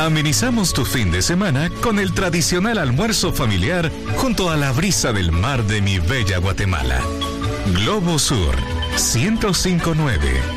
Amenizamos tu fin de semana con el tradicional almuerzo familiar junto a la brisa del mar de mi bella Guatemala. Globo Sur 105.9